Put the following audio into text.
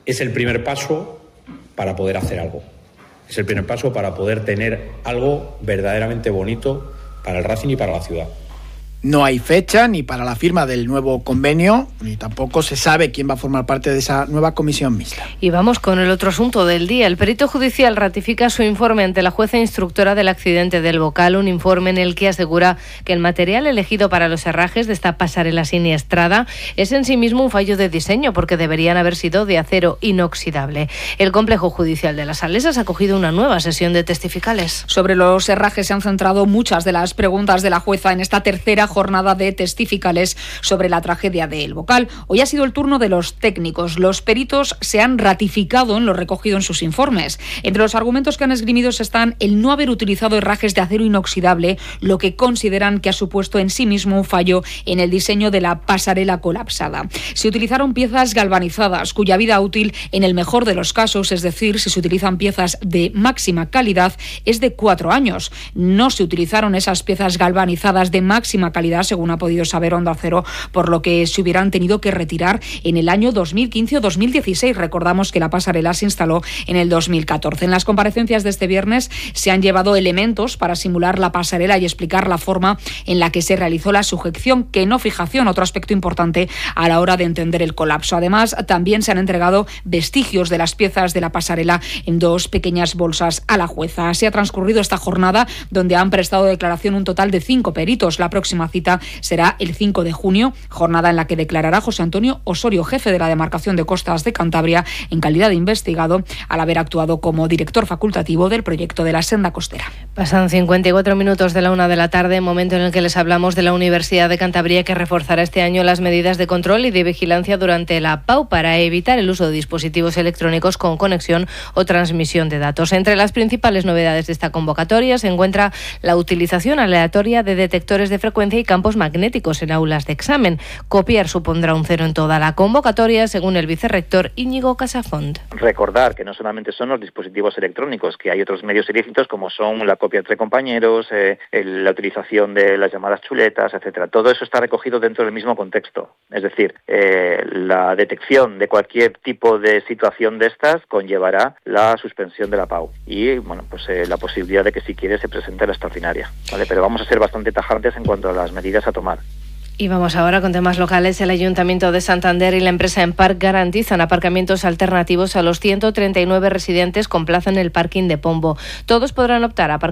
Es el primer paso para poder hacer algo. Es el primer paso para poder tener algo verdaderamente bonito para el Racing y para la ciudad. No hay fecha ni para la firma del nuevo convenio, ni tampoco se sabe quién va a formar parte de esa nueva comisión mixta. Y vamos con el otro asunto del día. El perito judicial ratifica su informe ante la jueza instructora del accidente del Bocal, un informe en el que asegura que el material elegido para los herrajes de esta pasarela siniestrada es en sí mismo un fallo de diseño, porque deberían haber sido de acero inoxidable. El complejo judicial de Las Salesas ha acogido una nueva sesión de testificales. Sobre los herrajes se han centrado muchas de las preguntas de la jueza en esta tercera jornada de testificales sobre la tragedia de El Bocal. Hoy ha sido el turno de los técnicos. Los peritos se han ratificado en lo recogido en sus informes. Entre los argumentos que han esgrimido están el no haber utilizado herrajes de acero inoxidable, lo que consideran que ha supuesto en sí mismo un fallo en el diseño de la pasarela colapsada. Se utilizaron piezas galvanizadas, cuya vida útil, en el mejor de los casos, es decir, si se utilizan piezas de máxima calidad, es de 4 años. No se utilizaron esas piezas galvanizadas de máxima calidad, según ha podido saber Onda Cero, por lo que se hubieran tenido que retirar en el año 2015 o 2016. Recordamos que la pasarela se instaló en el 2014. En las comparecencias de este viernes se han llevado elementos para simular la pasarela y explicar la forma en la que se realizó la sujeción, que no fijación, otro aspecto importante a la hora de entender el colapso. Además, también se han entregado vestigios de las piezas de la pasarela en 2 pequeñas bolsas a la jueza. Así ha transcurrido esta jornada, donde han prestado declaración un total de 5 peritos. La próxima cita será el 5 de junio, jornada en la que declarará José Antonio Osorio, jefe de la demarcación de costas de Cantabria, en calidad de investigado, al haber actuado como director facultativo del proyecto de la senda costera. Pasan 54 minutos de la 1 de la tarde, momento en el que les hablamos de la Universidad de Cantabria, que reforzará este año las medidas de control y de vigilancia durante la PAU para evitar el uso de dispositivos electrónicos con conexión o transmisión de datos. Entre las principales novedades de esta convocatoria se encuentra la utilización aleatoria de detectores de frecuencia y campos magnéticos en aulas de examen. Copiar supondrá un 0 en toda la convocatoria, según el vicerrector Íñigo Casafont. Recordar que no solamente son los dispositivos electrónicos, que hay otros medios ilícitos como son la copia entre compañeros, la utilización de las llamadas chuletas, etcétera. Todo eso está recogido dentro del mismo contexto. Es decir, la detección de cualquier tipo de situación de estas conllevará la suspensión de la PAU y la posibilidad de que, si quiere, se presente la extraordinaria, ¿vale? Pero vamos a ser bastante tajantes en cuanto a las medidas a tomar. Y vamos ahora con temas locales. El Ayuntamiento de Santander y la empresa Empark garantizan aparcamientos alternativos a los 139 residentes con plaza en el parking de Pombo. Todos podrán optar a